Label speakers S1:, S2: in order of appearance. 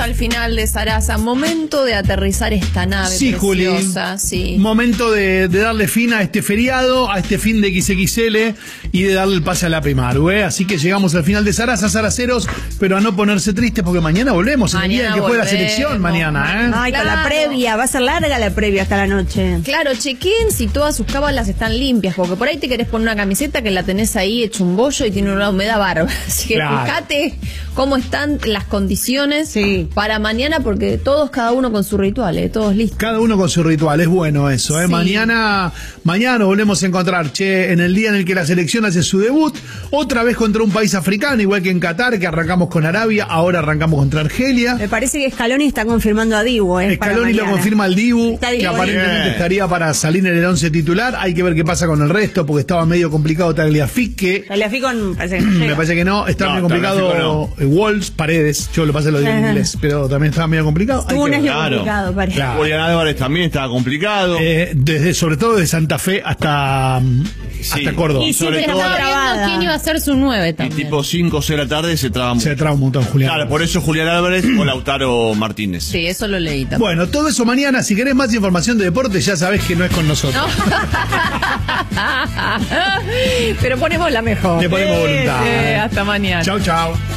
S1: al final de Sarasa. Momento de aterrizar esta nave preciosa.
S2: Juli.
S1: Sí.
S2: Momento de darle fin a este feriado, a este fin de XXL y de darle el pase a la Primaru, ¿eh? Así que llegamos al final de Sarasa, Saraceros, pero a no ponerse tristes porque mañana volvemos, en el día en que juega la selección mañana, ¿eh?
S3: Ay, con la previa, va a ser larga la previa hasta la noche.
S1: Claro, chequen si todas sus cábalas están limpias, porque por ahí te querés poner una camiseta que la tenés ahí hecho un bollo y tiene una humedad bárbara. Así que fíjate cómo están las condiciones para mañana, porque todos, cada uno con su ritual, todos listos.
S2: Cada uno con su ritual, es bueno eso, ¿eh? Sí. Mañana nos volvemos a encontrar, en el día en el que la selección hace su debut, otra vez contra un país africano, igual que en Qatar, que arrancamos con Arabia, ahora arrancamos contra Argelia.
S3: Me parece que Scaloni está confirmando a Dibu,
S2: Scaloni lo confirma al Dibu, que aparentemente estaría para salir en el 11 titular. Hay que ver qué pasa con el resto, porque estaba medio complicado Tagliafique.
S3: Tagliafique
S2: me parece que no, está muy complicado. Walls, Paredes, yo lo pasé lo digo en inglés, pero también estaba medio complicado.
S3: Tuvo un año complicado, Paredes.
S4: Julián Álvarez también estaba complicado.
S2: Sobre todo de Santa Fe hasta Córdoba.
S1: Y sobre todo viendo quién iba a ser su 9 también.
S4: Y tipo 5 o 6 de la tarde se traba
S2: un montón Julián.
S4: Claro, por eso Julián Álvarez o Lautaro Martínez.
S1: Sí, eso lo leí también.
S2: Bueno, todo eso mañana. Si querés más información de deporte, ya sabés que no es con nosotros.
S1: Pero ponemos la mejor.
S2: Le ponemos voluntad.
S1: Hasta mañana.
S2: Chau, chau.